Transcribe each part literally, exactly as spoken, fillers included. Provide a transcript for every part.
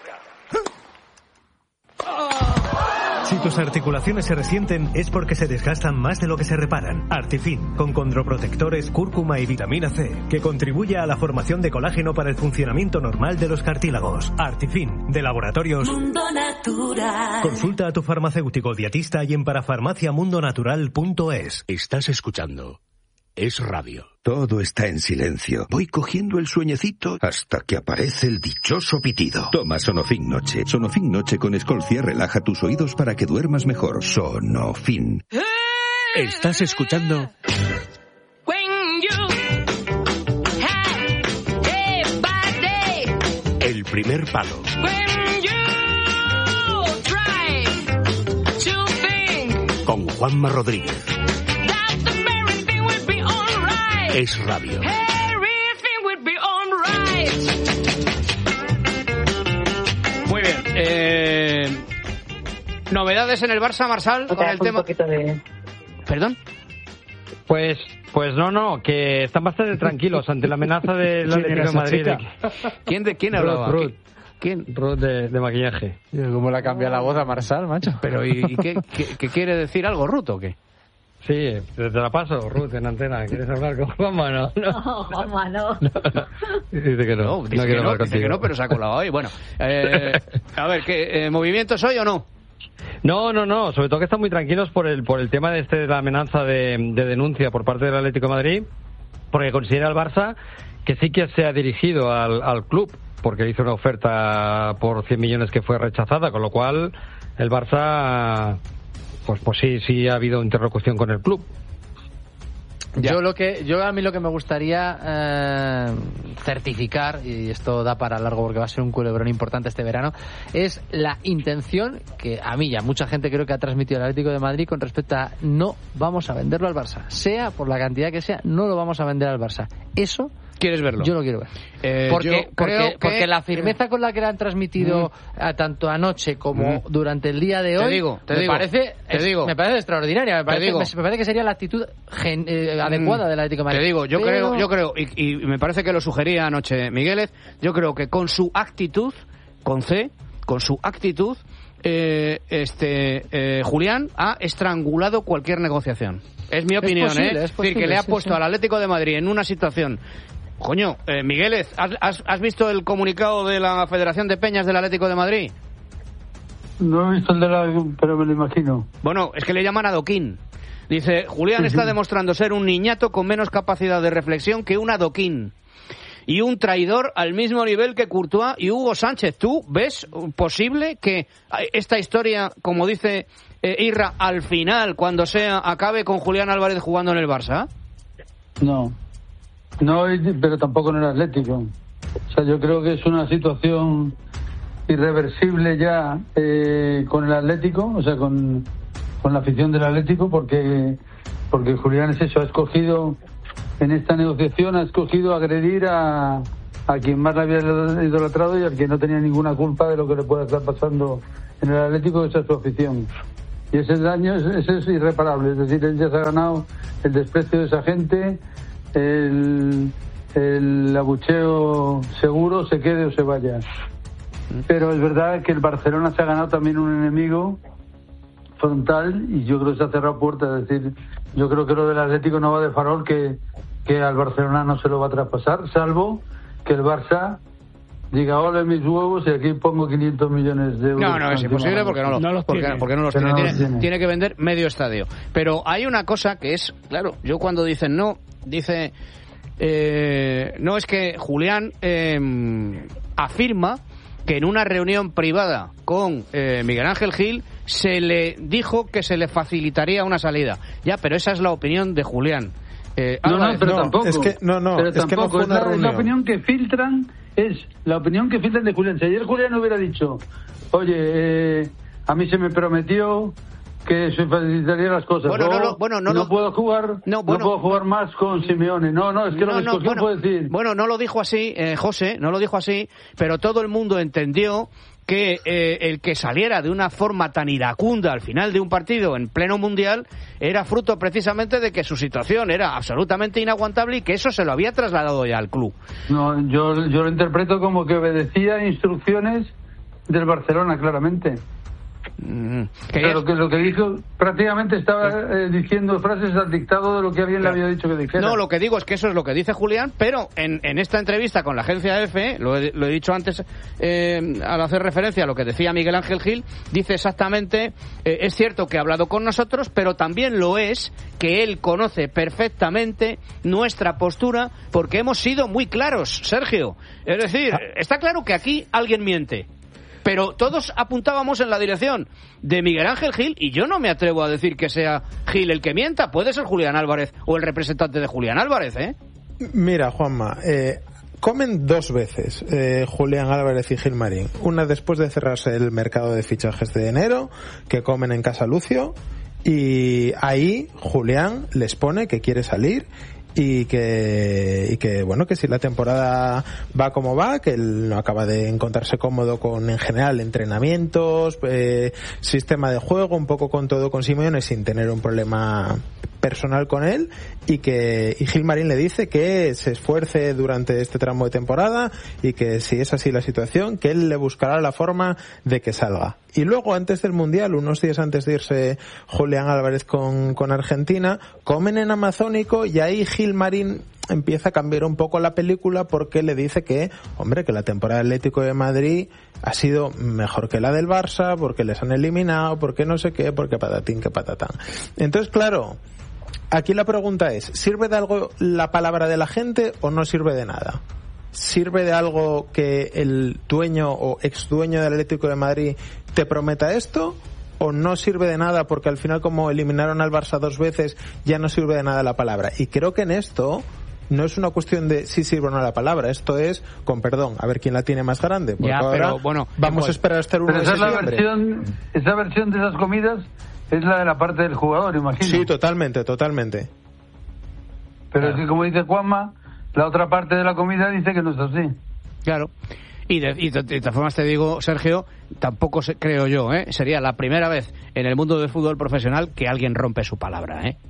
Si tus articulaciones se resienten es porque se desgastan más de lo que se reparan. Artifin, con condroprotectores, cúrcuma y vitamina C, que contribuye a la formación de colágeno para el funcionamiento normal de los cartílagos. Artifin, de Laboratorios Mundo Natural. Consulta a tu farmacéutico dietista y en parafarmacia mundo natural punto es. Estás escuchando Es Radio. Todo está en silencio. Voy cogiendo el sueñecito hasta que aparece el dichoso pitido. Toma Sonofin Noche. Sonofin Noche con Escolcia relaja tus oídos para que duermas mejor. Sonofin. Estás escuchando El Primer Palo. Con Juanma Rodríguez. Es Radio. Muy bien. Eh, novedades en el Barça, Marsal, con el tema. De... ¿Perdón? Pues, pues no, no, que están bastante tranquilos ante la amenaza del Atlético de Madrid. De... ¿Quién de quién hablaba? Ruth, Ruth. ¿Quién? Ruth de, de maquillaje. ¿Cómo le ha cambiado la voz a Marsal, macho? Pero ¿y, y qué, qué, qué quiere decir algo, Ruth, o qué? Sí, te la paso, Ruth, en antena. ¿Quieres hablar con Juanma? No, no. No, Juanma, no. no, no. Dice que no. No, dice, no que, no, dice dice que no, pero se ha colado hoy. Bueno, eh, a ver, ¿qué, eh, ¿movimientos hoy o no? No, no, no. Sobre todo que están muy tranquilos por el por el tema de este de la amenaza de, de denuncia por parte del Atlético de Madrid, porque considera el Barça que sí que se ha dirigido al, al club, porque hizo una oferta por cien millones que fue rechazada, con lo cual el Barça, pues, pues sí, sí ha habido interlocución con el club. Ya. Yo lo que yo a mí lo que me gustaría eh, certificar, y esto da para largo porque va a ser un culebrón importante este verano, es la intención que a mí y a mucha gente creo que ha transmitido el Atlético de Madrid con respecto a no vamos a venderlo al Barça, sea por la cantidad que sea, no lo vamos a vender al Barça. Eso ¿quieres verlo? Yo lo quiero ver. Eh, porque, yo porque, creo que... porque la firmeza con la que la han transmitido mm. a, tanto anoche como mm. durante el día de hoy, te digo, te me, digo, parece, te es, digo. me parece extraordinaria. Me parece, digo. me, me parece que sería la actitud gen, eh, adecuada mm. del Atlético de Madrid. Te digo, yo Pero... creo, yo creo y, y me parece que lo sugería anoche Migueles, yo creo que con su actitud, con C, con su actitud, eh, este eh, Julián ha estrangulado cualquier negociación. Es mi opinión, es posible, ¿eh? Es posible, es decir, que le ha sí, puesto sí. al Atlético de Madrid en una situación. Coño, eh, Migueles, ¿has, has, ¿has visto el comunicado de la Federación de Peñas del Atlético de Madrid? No he visto el de la... pero me lo imagino. Bueno, es que le llaman adoquín. Dice, Julián está demostrando ser un niñato con menos capacidad de reflexión que un adoquín. Y un traidor al mismo nivel que Courtois y Hugo Sánchez. ¿Tú ves posible que esta historia, como dice eh, Irra, al final, cuando sea, acabe con Julián Álvarez jugando en el Barça? No. No, pero tampoco en el Atlético. O sea, yo creo que es una situación irreversible ya eh, con el Atlético, o sea, con, con la afición del Atlético, porque porque Julián es eso, ha escogido en esta negociación, ha escogido agredir a, a quien más le había idolatrado y al que no tenía ninguna culpa de lo que le pueda estar pasando en el Atlético, esa es su afición. Y ese daño es, ese es irreparable, es decir, él ya se ha ganado el desprecio de esa gente. El, el abucheo seguro, se quede o se vaya. Pero es verdad que el Barcelona se ha ganado también un enemigo frontal y yo creo que se ha cerrado puertas. Es decir, yo creo que lo del Atlético no va de farol, que, que al Barcelona no se lo va a traspasar, salvo que el Barça diga, ole mis huevos y aquí pongo quinientos millones de euros. No, no, es imposible porque no, lo, no los porque, tiene. porque no los Pero tiene. no los tiene, tiene. tiene que vender medio estadio. Pero hay una cosa que es, claro, yo cuando dicen no, dice, eh, no, es que Julián eh, afirma que en una reunión privada con eh, Miguel Ángel Gil se le dijo que se le facilitaría una salida. Ya, pero esa es la opinión de Julián. Eh, no, Álvarez, no, pero no, tampoco. es que no, no, pero es que no tampoco, fue es una la, es la reunión. opinión que filtran, es la opinión que filtran de Julián. Si ayer Julián hubiera dicho, oye, eh, a mí se me prometió que se facilitaría las cosas. Bueno, o, no, no, bueno, no, no lo- puedo jugar, no, no, bueno, puedo jugar más con Simeone. No, no, es que lo No, que no, escogió bueno, fue decir. bueno, no lo dijo así, eh, José, no lo dijo así, pero todo el mundo entendió que eh, el que saliera de una forma tan iracunda al final de un partido en pleno mundial era fruto precisamente de que su situación era absolutamente inaguantable y que eso se lo había trasladado ya al club. No, yo, yo lo interpreto como que obedecía instrucciones del Barcelona, claramente. Mm, Pero que lo que dijo prácticamente estaba eh, diciendo frases al dictado de lo que alguien le había dicho que dijera. No, lo que digo es que eso es lo que dice Julián, pero en, en esta entrevista con la agencia EFE, lo he, lo he dicho antes eh, al hacer referencia a lo que decía Miguel Ángel Gil, dice exactamente, eh, es cierto que ha hablado con nosotros, pero también lo es que él conoce perfectamente nuestra postura porque hemos sido muy claros, Sergio. Es decir, está claro que aquí alguien miente. Pero todos apuntábamos en la dirección de Miguel Ángel Gil y yo no me atrevo a decir que sea Gil el que mienta. Puede ser Julián Álvarez o el representante de Julián Álvarez, ¿eh? Mira, Juanma, eh, comen dos veces eh, Julián Álvarez y Gilmarín. Una después de cerrarse el mercado de fichajes de enero, que comen en Casa Lucio, y ahí Julián les pone que quiere salir y que y que bueno, que si la temporada va como va, que él no acaba de encontrarse cómodo con, en general, entrenamientos, eh, sistema de juego, un poco con todo con Simeone, sin tener un problema personal con él, y que y Gilmarín le dice que se esfuerce durante este tramo de temporada y que si es así la situación, que él le buscará la forma de que salga. Y luego, antes del Mundial, unos días antes de irse Julián Álvarez con, con Argentina, comen en Amazónico y ahí Gilmarín empieza a cambiar un poco la película porque le dice que, hombre, que la temporada del Atlético de Madrid ha sido mejor que la del Barça, porque les han eliminado, porque no sé qué, porque patatín que patatán. Entonces, claro, aquí la pregunta es, ¿sirve de algo la palabra de la gente o no sirve de nada? ¿Sirve de algo que el dueño o exdueño del Atlético de Madrid te prometa esto? ¿O no sirve de nada porque al final, como eliminaron al Barça dos veces, ya no sirve de nada la palabra? Y creo que en esto no es una cuestión de si sirve o no la palabra, esto es, con perdón, a ver quién la tiene más grande. Porque ya, ahora pero bueno, vamos pues, a esperar hasta el uno pero de esa es la septiembre. versión, esa versión de esas comidas es la de la parte del jugador, imagino. Sí, totalmente, totalmente. Pero claro. es que, como dice Juanma, la otra parte de la comida dice que no es así. Claro. Y de, y de, de todas formas te digo, Sergio, tampoco se, creo yo, ¿eh? Sería la primera vez en el mundo del fútbol profesional que alguien rompe su palabra, ¿eh?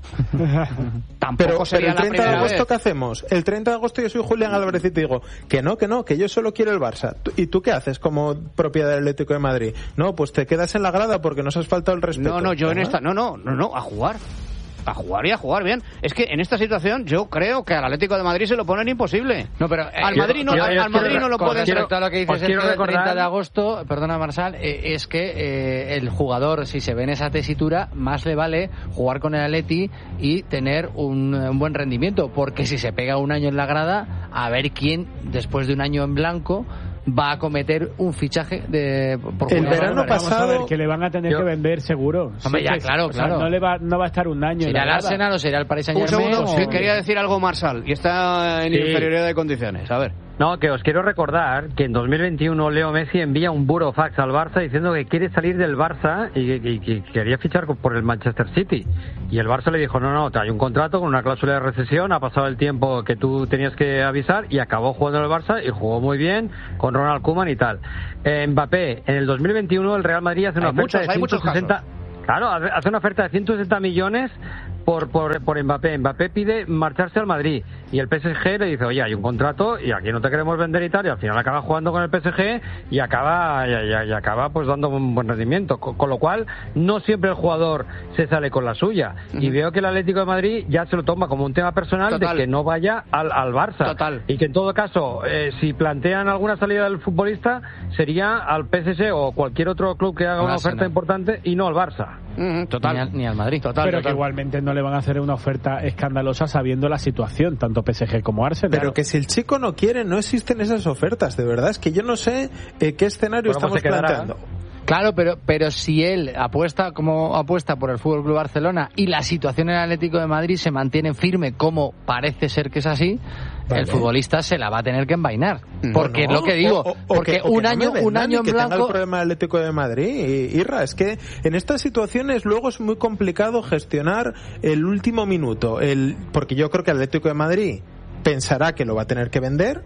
Tampoco pero, sería pero el treinta la de agosto, vez. ¿qué hacemos? El treinta de agosto yo soy Julián Álvarez y te digo que no, que no, que yo solo quiero el Barça. ¿Y tú qué haces como propiedad del Atlético de Madrid? No, pues te quedas en la grada porque nos has faltado el respeto. No, no, yo en ¿verdad? esta... No, no, no, no, a jugar. A jugar y a jugar bien. Es que en esta situación yo creo que al Atlético de Madrid se lo ponen imposible. No, pero eh, al yo, Madrid no, yo, al, yo al Madrid no lo con pueden... respecto a lo que dices el recordar... treinta de agosto, perdona Marsal, eh, es que eh, el jugador, si se ve en esa tesitura, más le vale jugar con el Atleti y tener un, un buen rendimiento, porque si se pega un año en la grada, a ver quién, después de un año en blanco, va a cometer un fichaje de por el Julián verano Álvarez. pasado Vamos a ver, que le van a tener Yo... que vender seguro. Hombre, Sí, ya, que- claro, o sea, claro. no le va, no va a estar un año. en ¿Será la el grada. Arsenal o será el Paris Saint Un Germain? segundo, que quería decir algo Marsal y está en Sí. inferioridad de condiciones. A ver. No, que os quiero recordar que en dos mil veintiuno Leo Messi envía un burofax al Barça diciendo que quiere salir del Barça y que, y que quería fichar por el Manchester City. Y el Barça le dijo, no, no, hay un contrato con una cláusula de recesión, ha pasado el tiempo que tú tenías que avisar, y acabó jugando en el Barça y jugó muy bien con Ronald Koeman y tal. Eh, Mbappé, en el dos mil veintiuno el Real Madrid hace una Hay oferta muchos, de hay muchos ciento sesenta... Claro, hace una oferta de ciento sesenta millones por, por, por Mbappé. Mbappé pide marcharse al Madrid y el P S G le dice, oye, hay un contrato y aquí no te queremos vender y tal, y al final acaba jugando con el P S G y acaba y, y, y acaba pues dando un buen rendimiento, con, con lo cual no siempre el jugador se sale con la suya. Uh-huh. Y veo que el Atlético de Madrid ya se lo toma como un tema personal. Total. De que no vaya al, al Barça. Total. Y que en todo caso, eh, si plantean alguna salida del futbolista, sería al P S G o cualquier otro club que haga una oferta no. importante y no al Barça. Uh-huh. Total. Ni al, ni al Madrid. Total, pero total. que igualmente no le van a hacer una oferta escandalosa sabiendo la situación, tanto P S G como Arsenal. Pero que si el chico no quiere, no existen esas ofertas, de verdad. Es que yo no sé eh, qué escenario bueno, estamos pues planteando. Claro, pero pero si él apuesta como apuesta por el Fútbol Club Barcelona y la situación en el Atlético de Madrid se mantiene firme, como parece ser que es así, vale. El futbolista se la va a tener que envainar. Porque no, no. es lo que digo, o, o, o porque que, un no año un año en que blanco. Tenga el problema del Atlético de Madrid, Irra, es que en estas situaciones luego es muy complicado gestionar el último minuto, el porque yo creo que el Atlético de Madrid pensará que lo va a tener que vender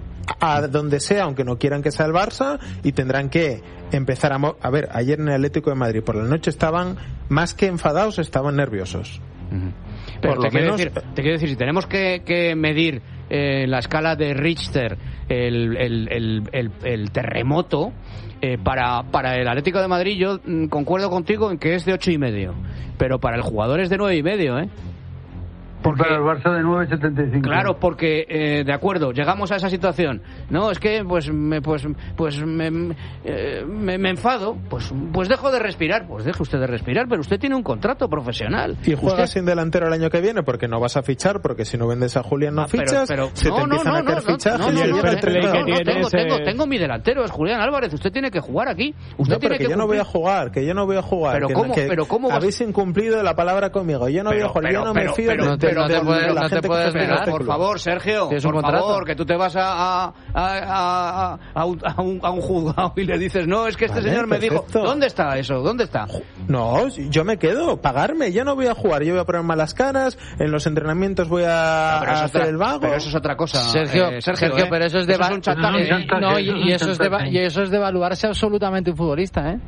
a donde sea, aunque no quieran que sea el Barça, y tendrán que empezar a... Mo- a ver, ayer en el Atlético de Madrid por la noche estaban más que enfadados, estaban nerviosos. Uh-huh. Pero por te, lo quiero menos decir, te quiero decir, si tenemos que, que medir eh, la escala de Richter el, el, el, el, el terremoto eh, para, para el Atlético de Madrid yo mm, concuerdo contigo en que es de ocho y medio, pero para el jugador es de nueve y medio, ¿eh? Porque, para el Barça de nueve setenta y cinco. Claro, porque, eh, de acuerdo, llegamos a esa situación. No, es que, pues, me, pues, pues me, eh, me, me enfado. Pues, pues dejo de respirar. Pues deje usted de respirar, pero usted tiene un contrato profesional. Y juegas usted... sin delantero el año que viene porque no vas a fichar, porque si no vendes a Julián no ah, pero, fichas, pero, se no, te empiezan no, a caer no, fichajes. No, no, no, y no, el no, no, no, tengo, tengo, tengo mi delantero, es Julián Álvarez. Usted tiene que jugar aquí. Usted no, tiene pero que, que yo no voy a jugar, que yo no voy a jugar. Pero que, cómo, que pero cómo habéis vas... incumplido la palabra conmigo. Yo no pero, voy a jugar, pero, yo no pero, me fío pero, de, no te, de, no de, te puedes, de la no gente te puedes que pegar, por favor, Sergio, por favor, que tú te vas a, a, a, a, a, un, a, un, a un juzgado y le dices, no, es que este vale, señor me perfecto. dijo, ¿dónde está eso? ¿Dónde está? No, yo me quedo, pagarme, yo no voy a jugar, yo voy a poner malas caras, en los entrenamientos voy a, no, a hacer otra, el vago. Pero eso es otra cosa, Sergio, eh, Sergio, Sergio ¿eh? pero eso es de eso es un chantaje, no, ¿eh? no, y, y, eso es de, y eso es de evaluarse absolutamente un futbolista, ¿eh?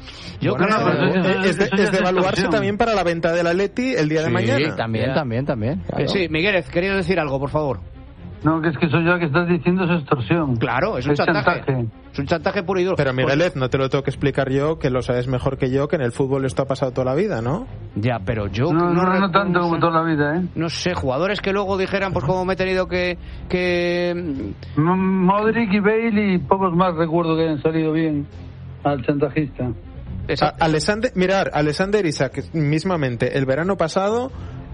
Yo bueno, creo no, no, es, de, es de evaluarse también para la venta del Atleti el día sí, de mañana. Sí, también, yeah. también, también. Claro. Eh, sí, Miguel, querías decir algo, por favor. No, que es que eso ya que estás diciendo es extorsión. Claro, es un es chantaje. chantaje. Es un chantaje puro y duro. Pero Miguelet, no te lo tengo que explicar yo, que lo sabes mejor que yo, que en el fútbol esto ha pasado toda la vida, ¿no? Ya, pero yo... No, no, no, no tanto como toda la vida, ¿eh? No sé, jugadores que luego dijeran, pues como me he tenido que... que... Modric y Bale y pocos más recuerdo que hayan salido bien al chantajista. A, Alexander, mirar, Alexander Isak mismamente el verano pasado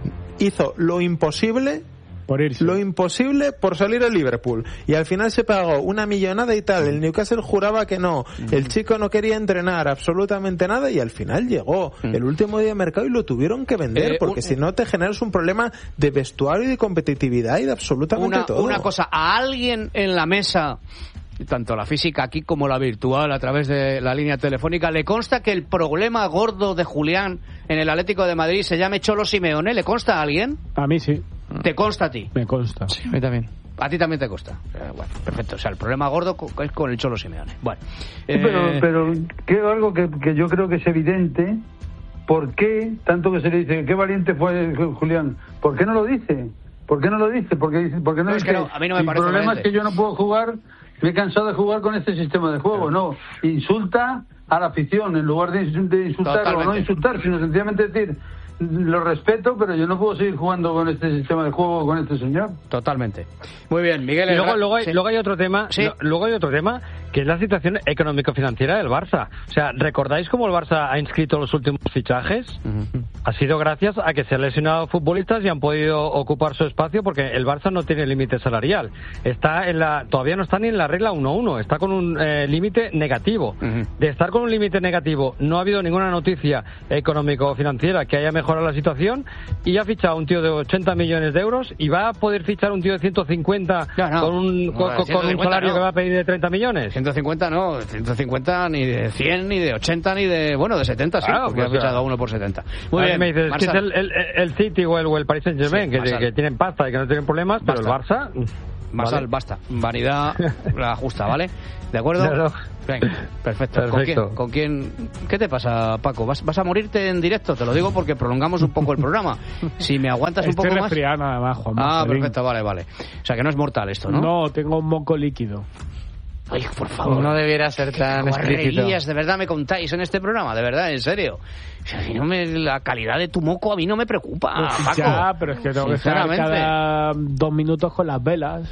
hizo lo imposible por irse. Lo imposible por salir al Liverpool y al final se pagó una millonada y tal. El Newcastle juraba que no, el chico no quería entrenar absolutamente nada y al final llegó el último día de mercado y lo tuvieron que vender, eh, porque un, si no te generas un problema de vestuario y de competitividad y de absolutamente una, todo. Una cosa, a alguien en la mesa, tanto la física aquí como la virtual a través de la línea telefónica, ¿le consta que el problema gordo de Julián en el Atlético de Madrid se llame Cholo Simeone? ¿Le consta a alguien? A mí sí. ¿Te consta a ti? Me consta. Sí, a mí también. A ti también te consta. Eh, bueno, perfecto. O sea, el problema gordo es con el Cholo Simeone. Bueno. Eh... Sí, pero, pero creo algo que, que yo creo que es evidente. ¿Por qué tanto que se le dice qué valiente fue Julián? ¿Por qué no lo dice? ¿Por qué no lo dice? Porque, porque no, no es que no, a mí no me el parece problema valiente. Es que yo no puedo jugar. Me he cansado de jugar con este sistema de juego. No, insulta a la afición en lugar de, de insultar Totalmente. o no insultar, sino sencillamente decir lo respeto, pero yo no puedo seguir jugando con este sistema de juego con este señor. Totalmente. Muy bien, Miguel. Y luego, luego, hay, sí. luego hay otro tema, ¿Sí? lo, luego hay otro tema que es la situación económico-financiera del Barça. O sea, ¿recordáis cómo el Barça ha inscrito los últimos fichajes? Uh-huh. Ha sido gracias a que se han lesionado futbolistas y han podido ocupar su espacio, porque el Barça no tiene límite salarial. Está en la, todavía no está ni en la regla uno uno, está con un eh, límite negativo. Uh-huh. De estar con un límite negativo, no ha habido ninguna noticia económico-financiera que haya mejorado la situación, y ha fichado un tío de ochenta millones de euros y va a poder fichar un tío de ciento cincuenta no, no. con un, no, con, con un salario no. que va a pedir de treinta millones. ciento cincuenta no, ciento cincuenta ni de cien, ni de ochenta, ni de, bueno, de setenta, sí, claro, porque pues ha fichado a uno por setenta. Muy bien, me dices, que es el, el, el City o el, o el Paris Saint-Germain, sí, que, que tienen pasta y que no tienen problemas, Basta. pero el Barça... Más vale. al basta. Vanidad la justa, ¿vale? ¿De acuerdo? No, no. Venga, perfecto. perfecto. ¿Con quién, ¿Con quién? ¿Qué te pasa, Paco? ¿Vas, ¿Vas a morirte en directo? Te lo digo porque prolongamos un poco el programa. Si me aguantas un Estoy poco más... Estoy resfriado nada más, Juan. Ah, perfecto, vale, vale. O sea, que no es mortal esto, ¿no? No, tengo un moco líquido. Ay, por favor. No debiera ser tan explícito. De verdad me contáis en este programa, de verdad, en serio. O sea, si no me, la calidad de tu moco a mí no me preocupa, Paco. Ya, pero es que tengo que estar cada dos minutos con las velas.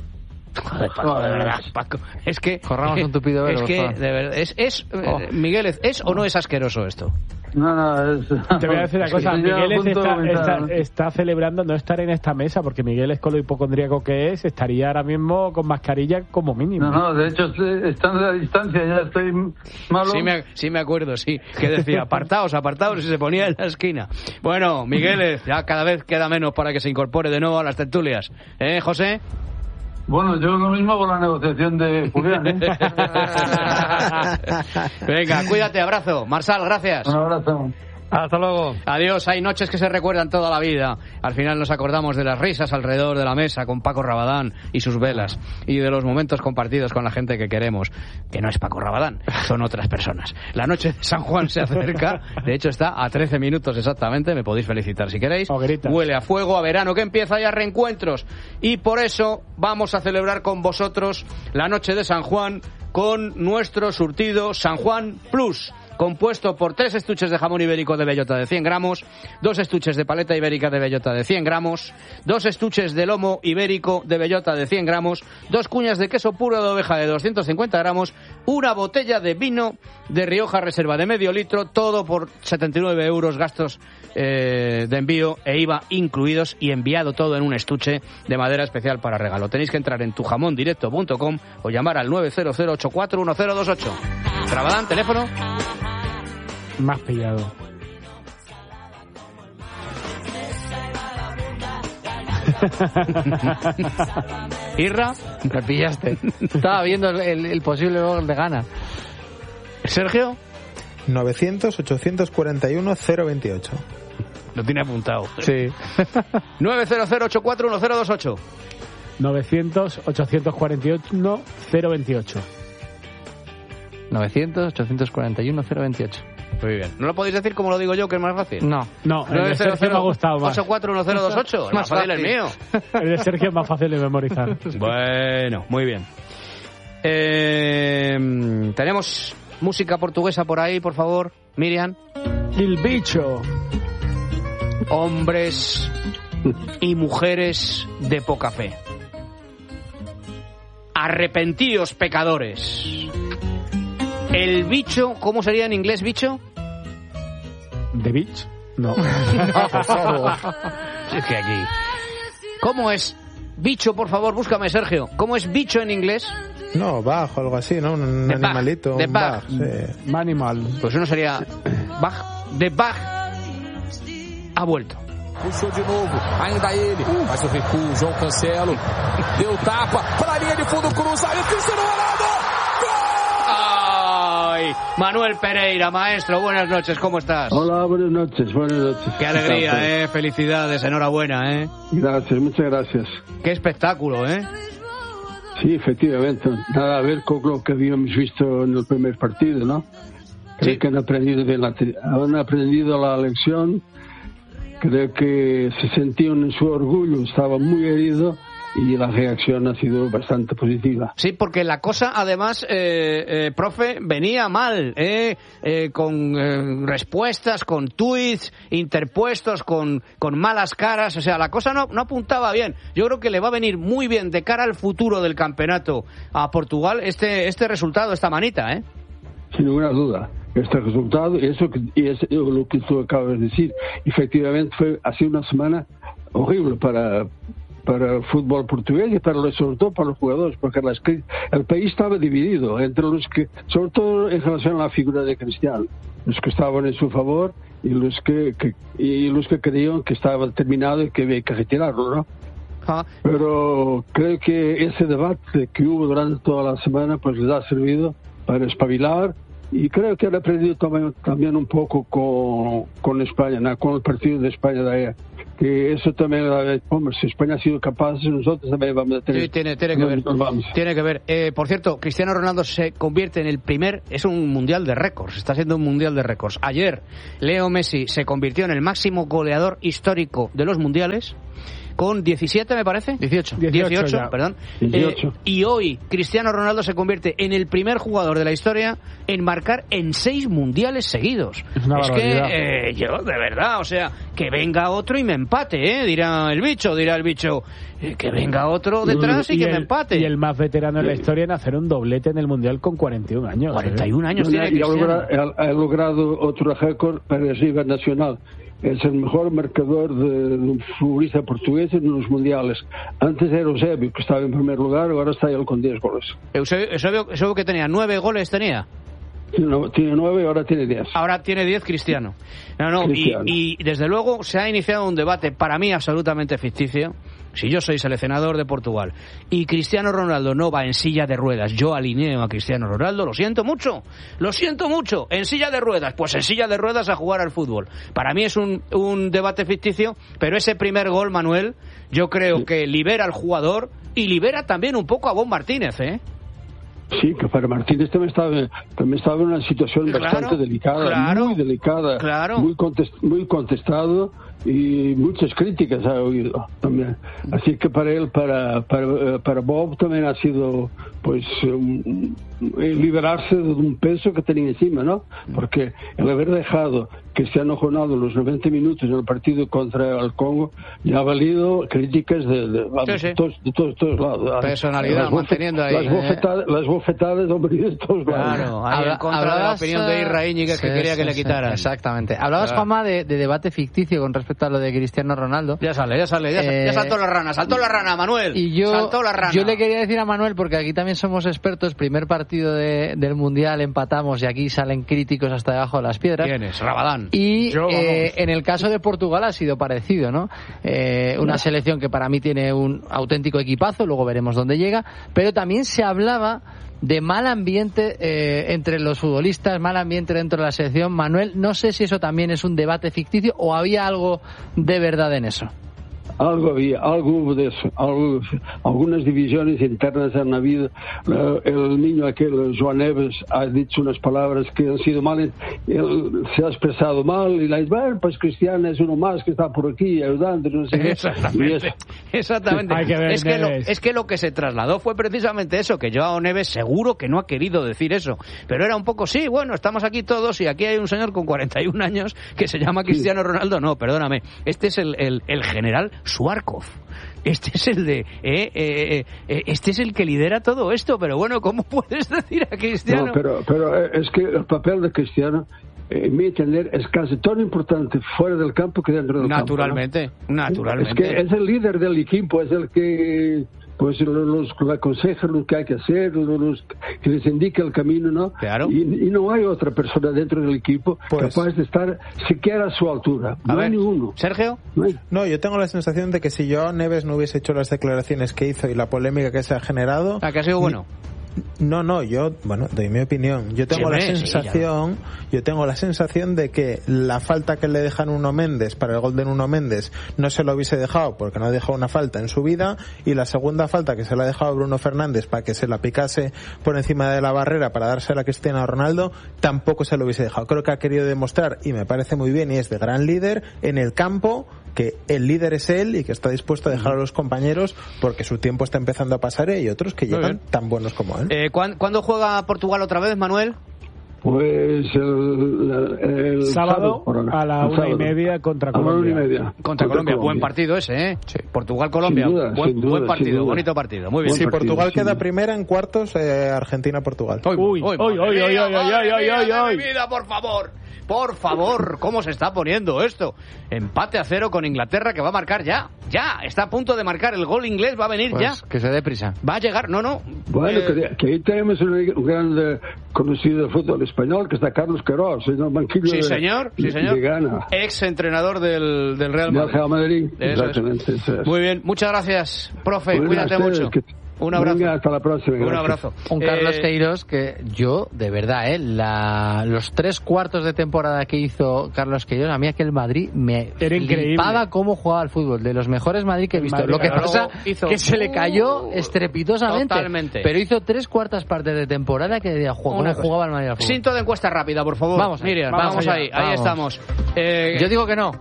Joder, Paco, de verdad, Paco. Es que... Corramos un tupido velo. Es que, de verdad, es... es oh. Miguel, ¿es o no es asqueroso esto? No, no, es... Te voy a decir una cosa, Miguel está, está, está celebrando no estar en esta mesa, porque Miguel es con lo hipocondríaco que es, estaría ahora mismo con mascarilla como mínimo. No, no, de hecho, estando a distancia, ya estoy malo. Sí me, sí me acuerdo, sí, que decía, apartaos, apartaos, y se ponía en la esquina. Bueno, Miguel, ya cada vez queda menos para que se incorpore de nuevo a las tertulias. ¿Eh, José? Bueno, yo lo mismo con la negociación de Julián, ¿eh? Venga, cuídate, abrazo. Marsal, gracias. Un abrazo. Hasta luego. Adiós. Hay noches que se recuerdan toda la vida. Al final nos acordamos de las risas alrededor de la mesa con Paco Rabadán y sus velas, y de los momentos compartidos con la gente que queremos, que no es Paco Rabadán, son otras personas. La noche de San Juan se acerca. De hecho, está a trece minutos exactamente. Me podéis felicitar si queréis. Huele a fuego, a verano, que empieza ya reencuentros. Y por eso vamos a celebrar con vosotros la noche de San Juan con nuestro surtido San Juan Plus, compuesto por tres estuches de jamón ibérico de bellota de cien gramos, dos estuches de paleta ibérica de bellota de cien gramos, dos estuches de lomo ibérico de bellota de cien gramos, dos cuñas de queso puro de oveja de doscientos cincuenta gramos, una botella de vino de Rioja Reserva de medio litro, todo por setenta y nueve euros, gastos eh, de envío e I V A incluidos, y enviado todo en un estuche de madera especial para regalo. Tenéis que entrar en tujamondirecto punto com o llamar al nueve cero cero ocho cuatro uno cero dos ocho. Rabadán, teléfono. Más pillado. Irra, me pillaste. Estaba viendo el, el, el posible gol de Ghana. Sergio. novecientos ochocientos cuarenta y uno cero veintiocho. Lo tiene apuntado. Sí. nueve cero cero ocho cuatro uno cero dos ocho. novecientos ochocientos cuarenta y uno cero veintiocho. novecientos ochocientos cuarenta y uno cero veintiocho. Muy bien. ¿No lo podéis decir como lo digo yo, que es más fácil? No. No, el de Sergio me ha gustado más. ocho cuatro uno cero dos ocho. Más fácil el mío. El de Sergio es más fácil de memorizar. Bueno, muy bien. Eh, tenemos música portuguesa por ahí, por favor, Miriam. El bicho. Hombres y mujeres de poca fe. Arrepentíos, pecadores. El bicho, ¿cómo sería en inglés bicho? ¿The Beach? No. No, por favor. Es que aquí. ¿Cómo es bicho, por favor? Búscame, Sergio. ¿Cómo es bicho en inglés? No, bajo, algo así, ¿no? Un The animalito. Bag. The un bag. bag, sí. Animal. Pues uno sería bag. The bag ha vuelto. Puxou de novo, ainda ele, faz o recuo, João Cancelo, deu tapa, para a linha de fundo, cruzado, Cristiano Ronaldo! ¡Ay! Manuel Pereira, maestro, buenas noches, ¿cómo estás? Hola, buenas noches, buenas noches. Qué alegría, eh, felicidades, enhorabuena, eh. Gracias, muchas gracias. Qué espectáculo, eh. Sí, efectivamente, nada a ver con lo que habíamos visto en el primer partido, ¿no? Creo sí. que han aprendido, de la, han aprendido la lección. Creo que se sentían en su orgullo, estaba muy herido y la reacción ha sido bastante positiva. Sí, porque la cosa, además, eh, eh, profe, venía mal, eh, eh, con eh, respuestas, con tweets interpuestos, con, con malas caras, o sea, la cosa no, no apuntaba bien. Yo creo que le va a venir muy bien de cara al futuro del campeonato a Portugal este, este resultado, esta manita, ¿eh? Sin ninguna duda. Este resultado y eso que, y es lo que tú acabas de decir, efectivamente fue así una semana horrible para para el fútbol portugués y para sobre todo para los jugadores, porque las, el país estaba dividido entre los que, sobre todo en relación a la figura de Cristiano, los que estaban en su favor y los que, que y los que creían que estaba terminado y que había que retirarlo, ¿no? Ah. Pero creo que ese debate que hubo durante toda la semana pues les ha servido para espabilar. Y creo que han aprendido también, también un poco con, con España, ¿no? Con el partido de España de ayer. Que eso también, hombre, si España ha sido capaz, nosotros también vamos a tener. Sí, tiene, tiene que ver. Tiene que ver. Eh, por cierto, Cristiano Ronaldo se convierte en el primer, es un mundial de récords, está siendo un mundial de récords. Ayer, Leo Messi se convirtió en el máximo goleador histórico de los mundiales. Con diecisiete, me parece. dieciocho. dieciocho, perdón. dieciocho. Eh, y hoy Cristiano Ronaldo se convierte en el primer jugador de la historia en marcar en seis mundiales seguidos. Es, una es que eh, yo, de verdad, o sea, que venga otro y me empate, ¿eh? Dirá el bicho, dirá el bicho. Eh, que venga otro detrás y, y que el, me empate. Y el más veterano en la historia en hacer un doblete en el mundial con cuarenta y un años. cuarenta y un ¿eh? años Bueno, tiene y ha Cristiano. logrado, ha, ha logrado otro récord para el Liga Nacional. Es el mejor marcador de un futbolista portugués en los mundiales. Antes era Eusebio, que estaba en primer lugar, ahora está él con diez goles. Eusebio, Eusebio, Eusebio que tenía nueve goles, tenía. No, tiene nueve, ahora tiene diez. Ahora tiene diez Cristiano. No, no, Cristiano. Y, y desde luego se ha iniciado un debate, para mí absolutamente ficticio, si yo soy seleccionador de Portugal y Cristiano Ronaldo no va en silla de ruedas, yo alineo a Cristiano Ronaldo, lo siento mucho, lo siento mucho, en silla de ruedas, pues en silla de ruedas a jugar al fútbol. Para mí es un, un debate ficticio, pero ese primer gol, Manuel, yo creo que libera al jugador y libera también un poco a Bob Martínez, ¿eh? Sí, que para Martínez también estaba, también estaba en una situación claro, bastante delicada, claro, muy delicada, claro. muy, contest, muy contestado y muchas críticas ha oído también. Así que para él, para, para, para Bob también ha sido pues um, liberarse de un peso que tenía encima, ¿no? Porque el haber dejado Cristiano Ronaldo los noventa minutos en el partido contra el Congo le ha valido críticas de, de, sí, sí. de, todos, de todos, todos lados. Personalidad, las manteniendo ahí. Las bofetadas, eh. las bofetadas hombre, de todos lados. Claro, ahí en contra de la opinión de Irra Íñiguez sí, que quería sí, que le quitaran. Sí, exactamente. Hablabas, claro. Juanma, de, de debate ficticio con respecto a lo de Cristiano Ronaldo. Ya sale, ya sale, ya, eh, ya saltó la rana, saltó la rana, Manuel. Y yo, saltó la rana. Yo le quería decir a Manuel, porque aquí también somos expertos, primer partido de, del Mundial empatamos y aquí salen críticos hasta debajo de las piedras. ¿Quién es? Rabadán. Y yo, eh, en el caso de Portugal ha sido parecido, ¿no? Eh, una selección que para mí tiene un auténtico equipazo, luego veremos dónde llega, pero también se hablaba de mal ambiente eh, entre los futbolistas, mal ambiente dentro de la selección. Manuel, no sé si eso también es un debate ficticio o había algo de verdad en eso. Algo había, algo hubo de eso, algo, algunas divisiones internas han habido. El niño aquel, Joan Neves, ha dicho unas palabras que han sido mal, él se ha expresado mal y la dice, bueno, pues Cristiano es uno más que está por aquí ayudando, no sé qué. Exactamente, exactamente. Hay que ver, es, que lo, es que lo que se trasladó fue precisamente eso, que Joan Neves seguro que no ha querido decir eso, pero era un poco, sí, bueno, estamos aquí todos y aquí hay un señor con cuarenta y un años que se llama Cristiano Ronaldo. No, perdóname, este es el, el, el general Suarkov. Este es el de eh, eh, eh, este es el que lidera todo esto, pero bueno, ¿cómo puedes decir a Cristiano? No, pero, pero es que el papel de Cristiano, en mi entender, es casi tan importante fuera del campo que dentro del naturalmente, campo, ¿no? Naturalmente. Es que es el líder del equipo, es el que pues los, los aconseja lo que hay que hacer, los que les indica el camino, ¿no? Claro. Y, y no hay otra persona dentro del equipo pues, capaz de estar siquiera a su altura. No ver, hay ninguno. ¿Sergio? No, hay. No, yo tengo la sensación de que si Joan Neves no hubiese hecho las declaraciones que hizo y la polémica que se ha generado... ¿A que ha sido bueno? No, no, yo, bueno, doy mi opinión. Yo tengo sí, la sensación, sí, yo tengo la sensación de que la falta que le dejan Nuno Méndez para el gol de Nuno Méndez no se lo hubiese dejado porque no ha dejado una falta en su vida, y la segunda falta que se la ha dejado a Bruno Fernández para que se la picase por encima de la barrera para dársela a Cristiano Ronaldo, tampoco se lo hubiese dejado. Creo que ha querido demostrar, y me parece muy bien, y es de gran líder en el campo, que el líder es él y que está dispuesto a dejar a los compañeros porque su tiempo está empezando a pasar y hay otros que llegan tan buenos como él. Eh, ¿cuándo, ¿Cuándo juega Portugal otra vez, Manuel? Pues el, el sábado, sábado a la una y media contra Colombia. Una y media. Contra, contra Colombia. Buen partido ese, ¿eh? Sí. Portugal-Colombia. Buen, duda, buen partido, bonito partido. Muy bien. Si partido, Portugal queda duda. primera en cuartos, eh, Argentina-Portugal. Uy, uy, uy, uy, uy, uy, uy, uy, por favor. Por favor, ¿cómo se está poniendo esto? Empate a cero con Inglaterra, que va a marcar ya. Ya, está a punto de marcar el gol inglés, va a venir pues ya. Que se dé prisa. Va a llegar, no, no. Bueno, eh... que, que ahí tenemos un, un gran eh, conocido de fútbol español, que está Carlos Queiroz, señor banquillo sí, de, señor, sí, señor. de Ghana. Ex entrenador del, del Real Madrid. Del Real Madrid, eso exactamente. Es. Eso es. Muy bien, muchas gracias, profe, Buenas cuídate ustedes, mucho. Que... Un abrazo. Venga, hasta la próxima. Un abrazo. Un Carlos eh... Queiroz que yo, de verdad, eh, la, los tres cuartos de temporada que hizo Carlos Queiroz, a mí aquel Madrid me flipaba cómo jugaba al fútbol. De los mejores Madrid que he visto. Madrid, Lo que pasa hizo... que se le cayó estrepitosamente. Totalmente. Pero hizo tres cuartas partes de temporada que decía, ¿cómo jugaba el Madrid al fútbol? Cinto de encuesta rápida, por favor. Vamos, Miriam, vamos, vamos ahí. vamos. Ahí estamos. Eh... Yo digo que no.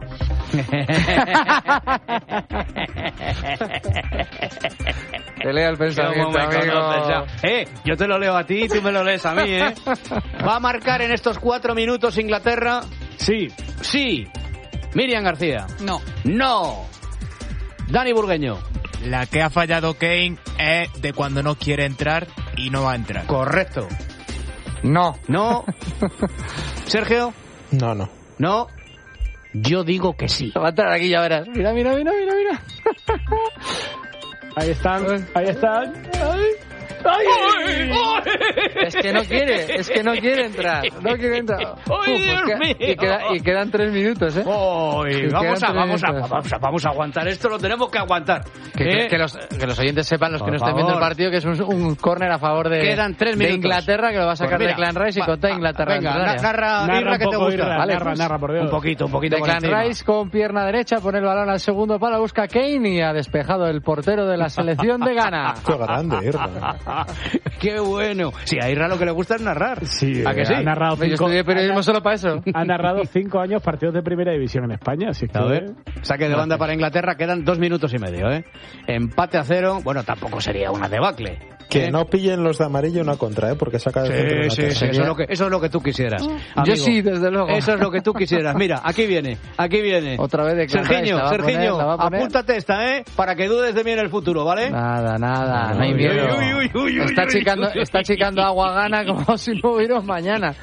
Te leo el pensamiento, amigo. Eh, yo te lo leo a ti y tú me lo lees a mí, ¿eh? ¿Va a marcar en estos cuatro minutos Inglaterra? Sí. Sí. Miriam García. No. No. Dani Burgueño. La que ha fallado Kane es de cuando no quiere entrar y no va a entrar. Correcto. No. No. Sergio. No, no. No. Yo digo que sí. Va a entrar aquí, ya verás. Mira, mira, mira, mira, mira. Ahí están, ahí están. ¡Ay! ¡Ay! ¡Ay! Es que no quiere, es que no quiere entrar. No quiere entrar. ¡Ay, Uf, Dios pues mío! que- y, queda- y quedan tres minutos, ¿eh? Uy, Y vamos, quedan a, vamos, a, tres minutos. vamos, a, vamos a aguantar esto, lo tenemos que aguantar. Que, ¿Eh? que- que los, que los oyentes sepan, los Por que no estén viendo el favor. partido, que es un, un córner a favor de, Quedan tres de minutos. Inglaterra, que lo va a sacar Pues de mira, Declan Rice y va- contra va- Inglaterra. venga, dentro del área. narra, Narra Irra, un que te poco, gusta. Irra, Vale, narra, pues, narra, por Dios. un poquito, un poquito. por Declan encima. Rice con pierna derecha, pone el balón al segundo palo, busca Kane y ha despejado el portero de la selección de Ghana. Qué grande, Irra. ¡Qué bueno! Sí, a Irra lo que le gusta es narrar. Sí, ¿A que sí? ha narrado Yo cinco, estudié periodismo solo para eso. ha narrado cinco años partidos de primera división en España, así que... A ver, saque de banda para Inglaterra, quedan dos minutos y medio, ¿eh? Empate a cero, bueno, tampoco sería una debacle. Que ¿eh? no pillen los de amarillo una contra, ¿eh? Porque saca de centro Sí, una sí, sí, tela. eso es, lo que, eso es lo que tú quisieras. Yo amigo. sí, desde luego. Eso es lo que tú quisieras. Mira, aquí viene, aquí viene. Otra vez Declan Rice, Sergiño, la va a Sergiño, poner, la va a poner. apúntate esta, ¿eh? Para que dudes de mí en el futuro, ¿vale? Nada, nada, no hay Uy, miedo. uy, uy, uy, uy, Está uy, chicando, uy, uy. está chicando agua Ghana como si no hubiera un mañana.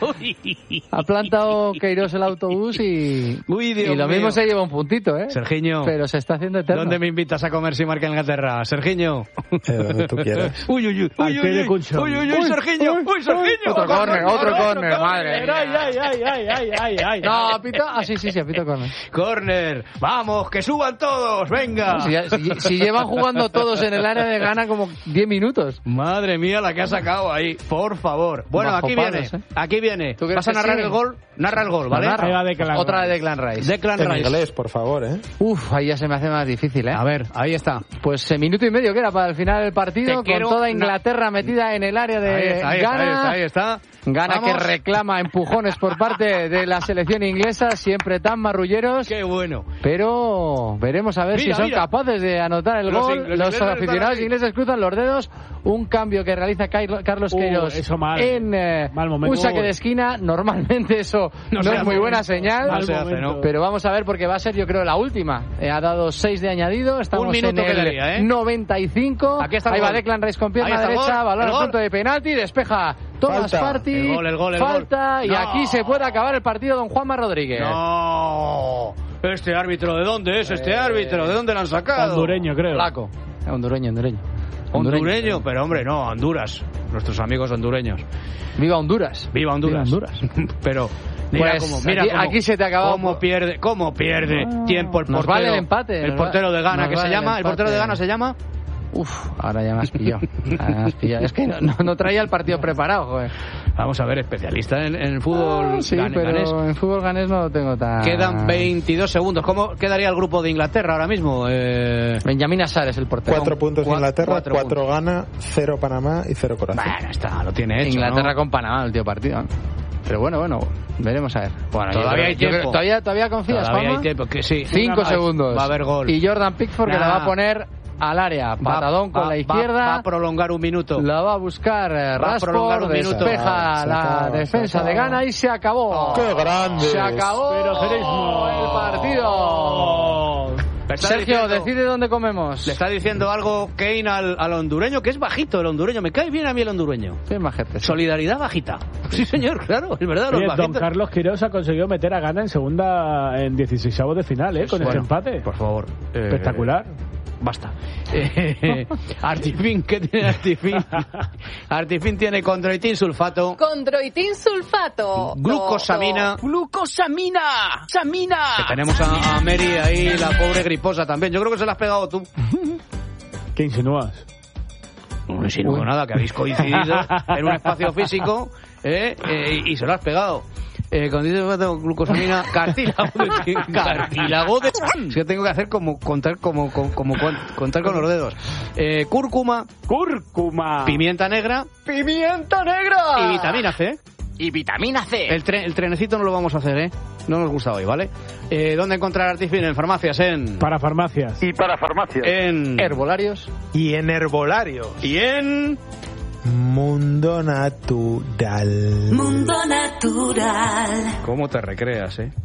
Ha plantado Queiroz el autobús y, Uy, Dios y lo mío. mismo se lleva un puntito, ¿eh? Sergiño, Pero se está haciendo eterno. ¿dónde me invitas a comer si marca Inglaterra? Sergiño. Eh, donde tú quieras. Uy, uy, uy, Al uy, pie de uy, Cunchón. uy, uy, uy, Sergiño, uy, Sergiño. Otro córner, otro córner, madre Ay, mía. ay, ay, ay, ay, ay, ay. No, apito. Ah, sí, sí, sí, apito córner. Corner, vamos, que suban todos, venga. Si, ya- si- si llevan jugando todos en el área de Ghana como diez minutos. Madre mía, la que ha sacado ahí, por favor. Bueno, Bajo aquí palos, viene, ¿eh? aquí viene. ¿Tú crees ¿Vas a que narrar sí? el gol? Narra el gol, ¿vale? Lo narro. Ahí va Declan Otra de Rice. Declan Rice. Declan En Rice. inglés, por favor, ¿eh? Uf, ahí ya se me hace más difícil, ¿eh? A ver, ahí está. Pues eh, minuto y medio que era para el final del partido, Te con quiero toda una- Inglaterra metida en el área de Ahí está, ahí está, Ghana. ahí está, ahí está. Ghana Vamos. que reclama empujones por parte de la selección inglesa, siempre tan marrulleros. Qué bueno. Pero veremos a ver Mira, si son mira. capaces de anotar el Los gol. ing- los Los, ingleses están aficionados ahí. ingleses cruzan los dedos. Un cambio que realiza Carlo- Carlos Uh, Queiroz eso mal. en eh, Mal momento. un saque Uy. de esquina. Normalmente eso No no, se es hace. muy buena señal. No se hace, momento. ¿no? Pero vamos a ver porque va a ser, yo creo, la última. Eh, ha dado seis de añadido. Estamos Un minuto en el quedaría, ¿eh? noventa y cinco. Aquí está el Ahí va gol. Declan Rice con Ahí pierna está el derecha. gol, Balón el al gol. punto de penalti. Despeja Thomas Falta. Partey. El gol, el gol, el Falta. gol. Y No. aquí se puede acabar el partido, don Juanma Rodríguez. No. Este árbitro, ¿de dónde es este Eh, árbitro? ¿De dónde lo han sacado? Hondureño, creo. Flaco. Hondureño, hondureño. Hondureño, pero hombre, no, Honduras. Nuestros amigos hondureños. Viva Honduras. Viva Honduras. Viva Honduras. Pero mira Pues, cómo, mira aquí- cómo- aquí se te ha acabado- cómo pierde, cómo pierde tiempo el Nos portero. vale el empate, El nos va- portero de Ghana nos que se vale el llama, el portero de empate. Ghana se llama. Uf, ahora ya me has pillado. Ahora me has pillado. Es que no, no- no traía el partido preparado, joder. Vamos a ver, especialista en, en el fútbol Ah, sí, gane- pero ganés. en fútbol ganés no lo tengo tan... Quedan veintidós segundos. ¿Cómo quedaría el grupo de Inglaterra ahora mismo? Eh... Benjamín Asar es el portero. Cuatro puntos Cua- Inglaterra, cuatro cuatro, Ghana, cero Panamá y cero Corazón. Bueno, está, lo tiene hecho. Inglaterra ¿no? con Panamá, el tío partido. Pero bueno, bueno, veremos a ver. Bueno, yo todavía creo- hay yo tiempo. creo- ¿Todavía, ¿Todavía confías, Todavía hay Juanma? tiempo, que sí. Cinco Una más. segundos. Va a haber gol. Y Jordan Pickford que Nah. la va a poner al área. Patadón con va- la va- izquierda. Va, a prolongar un minuto. La va a buscar eh, Va a prolongar Rashford, un minuto. despeja Se la acaba, se defensa de acaba. Ghana y se acabó. ¡Qué grande! Se acabó Pero Cerismo. el partido. Le está Sergio, diciendo- decide dónde comemos. Le está diciendo algo Kane al, al hondureño, que es bajito el hondureño. Me cae bien a mí el hondureño. Sí, majete. Solidaridad bajita. Sí, señor, claro, es verdad, los Oye, don bajitos. Carlos Queiroz ha conseguido meter a Ghana en segunda, en dieciseisavos de final, ¿eh? Con Bueno, este empate. Por favor. eh, Espectacular. Basta. Eh, Artifin, ¿qué tiene Artifin? Artifin tiene condroitin sulfato, Condroitin sulfato. glucosamina. Glucosamina. Samina. Que tenemos a, a Mary ahí, la pobre griposa también. Yo creo que se la has pegado tú. ¿Qué insinúas? No insinúo nada, que habéis coincidido en un espacio físico eh, eh, y se lo has pegado. Eh, cuando dices glucosamina, cartílago de, cartílago de... Es que tengo que hacer como contar como, como, como contar con los dedos. Eh, cúrcuma, ¡Cúrcuma! pimienta negra ¡Pimienta negra! y vitamina C. Y vitamina C. El, tre- el trenecito no lo vamos a hacer, ¿eh? No nos gusta hoy, ¿vale? Eh, ¿Dónde encontrar Artifin? En farmacias, en... Para farmacias. Y para farmacia. En... Herbolarios. Y en herbolario. Y en... Mundo Natural. Mundo Natural. ¿Cómo te recreas, eh?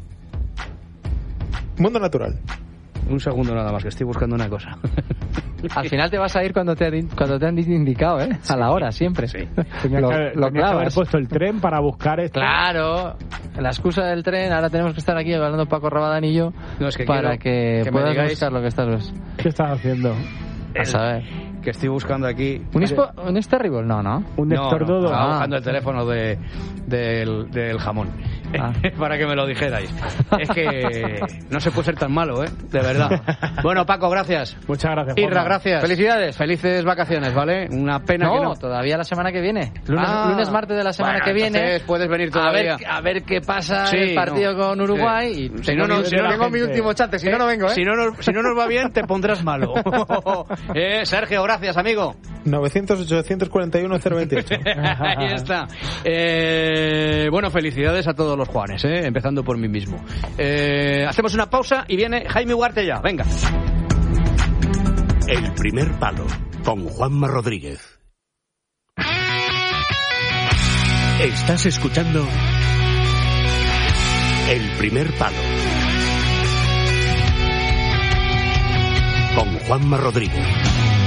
Mundo Natural. Un segundo nada más, que estoy buscando una cosa. Al final te vas a ir cuando te han, cuando te han indicado, ¿eh? A la hora, siempre. Sí. Tenía Lo- que, haber- lo tenía que haber clavas. puesto el tren para buscar esto. Claro, la excusa del tren, ahora tenemos que estar aquí hablando Paco Rabadán y yo No, es que para quiero que, que me puedas digáis- buscar lo que estás. ¿Qué estás haciendo? A saber. que estoy buscando aquí. ¿Un, ispo, un Terrible? No, no. Un no, estornudo. No, estaba Ah. buscando el teléfono de, del, del jamón. Ah. Para que me lo dijerais. Es que no se puede ser tan malo, ¿eh? De verdad. Bueno, Paco, gracias. Muchas gracias, Irra, Juanma. gracias. Felicidades. Felices vacaciones, ¿vale? Una pena No, que no. todavía la semana que viene. Lunes, Ah. lunes martes de la semana Bueno, que viene. entonces puedes venir a todavía. ver, a ver qué pasa Sí, en el partido no. con Uruguay. Sí. Y Si no, no, si no, tengo la mi gente- último chance, si no, no vengo, ¿eh? Si no, nos, si no nos va bien, te pondrás malo. eh, Sergio, gracias, amigo. novecientos ochocientos cuarenta y uno cero veintiocho. Ahí está. Eh, bueno, felicidades a todos los Juanes, ¿eh? Empezando por mí mismo. Eh, hacemos una pausa y viene Jaime Ugarte ya. Venga. El primer palo con Juanma Rodríguez. Estás escuchando El primer palo con Juanma Rodríguez.